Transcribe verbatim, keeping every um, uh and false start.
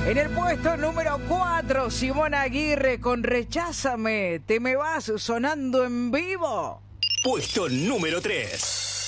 En el puesto número cuatro, Simona Aguirre con Recházame, te me vas sonando en vivo. Puesto número tres.